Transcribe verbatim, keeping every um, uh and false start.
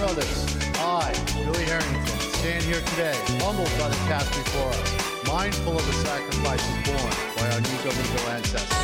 others, I, Billy Harrington, stand here today, humbled by the task before us, mindful of the sacrifices borne by our Nico Nico ancestors.